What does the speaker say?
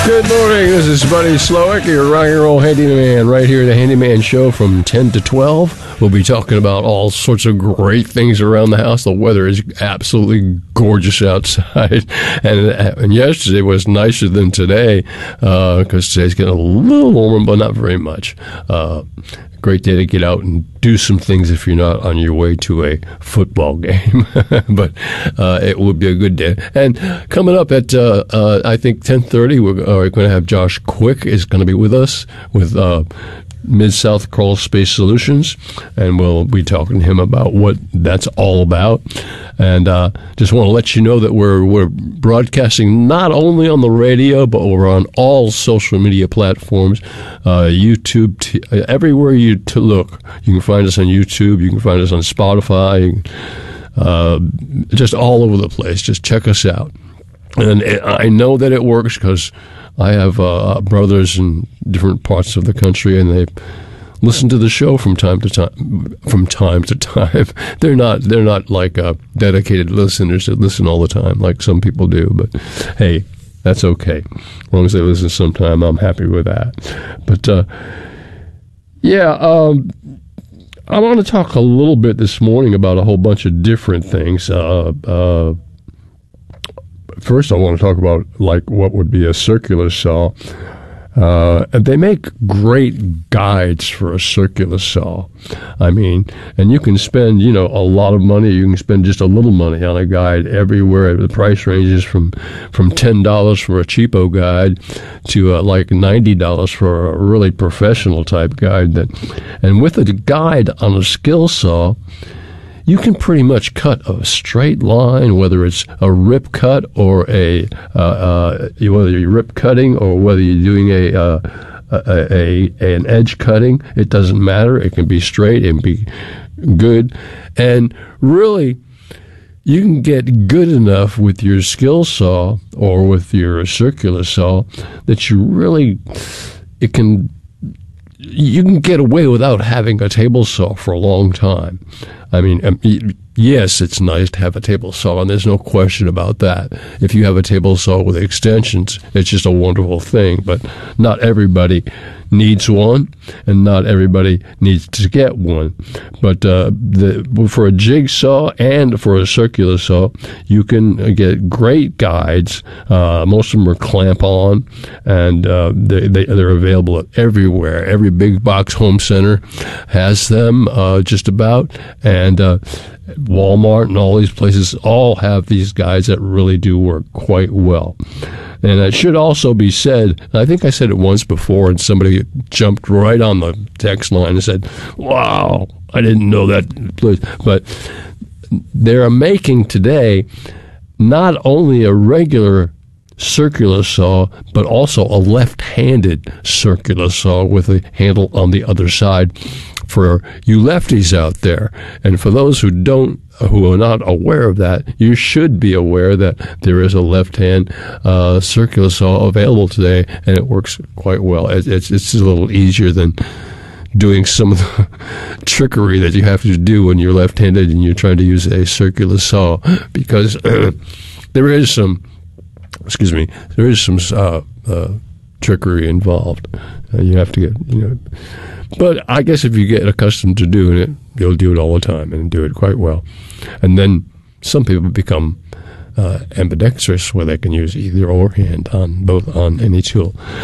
Good morning, this is Buddy Slowick, your rock and roll handyman, right here at the Handyman Show from 10 to 12. We'll be talking about all sorts of great things around the house. The weather is absolutely gorgeous outside, and yesterday was nicer than today, because today's getting a little warmer, but not very much. Great day to get out and do some things if you're not on your way to a football game. But it would be a good day. And coming up at, I think, 10:30, we're going to have Josh Quick is going to be with us with Mid-South Crawl Space Solutions, and we'll be talking to him about what that's all about. And just want to let you know that we're broadcasting not only on the radio, but we're on all social media platforms, YouTube, everywhere you look. You can find us on YouTube. You can find us on Spotify. Just all over the place. Just check us out. And I know that it works because I have brothers in different parts of the country, and they listen to the show from time to time. They're not like dedicated listeners that listen all the time like some people do. But hey, that's okay. As long as they listen sometime, I'm happy with that. But I want to talk a little bit this morning about a whole bunch of different things. First, I want to talk about like what would be a circular saw. And they make great guides for a circular saw. I mean, and you can spend, a lot of money. You can spend just a little money on a guide everywhere. The price ranges from $10 for a cheapo guide to like $90 for a really professional type guide. And with a guide on a skill saw, you can pretty much cut a straight line, whether it's a rip cut or whether you're rip cutting or whether you're doing an edge cutting. It doesn't matter. It can be straight and be good. And really, you can get good enough with your skill saw or with your circular saw that you can get away without having a table saw for a long time. I mean, yes, it's nice to have a table saw, and there's no question about that. If you have a table saw with extensions, it's just a wonderful thing, but not everybody needs one, and not everybody needs to get one. But for a jigsaw and for a circular saw, you can get great guides. Most of them are clamp-on, and they're available everywhere. Every big box home center has them, just about, and Walmart and all these places all have these guides that really do work quite well. And it should also be said, I think I said it once before, and somebody jumped right on the text line and said, wow, I didn't know that. But they're making today not only a regular circular saw, but also a left-handed circular saw with a handle on the other side for you lefties out there. And for those who are not aware of that, you should be aware that there is a left-hand circular saw available today, and it works quite well. It's a little easier than doing some of the trickery that you have to do when you're left-handed and you're trying to use a circular saw, because there is some trickery involved. You have to get, But I guess if you get accustomed to doing it, you'll do it all the time and do it quite well. And then some people become ambidextrous, where they can use either or hand on any tool.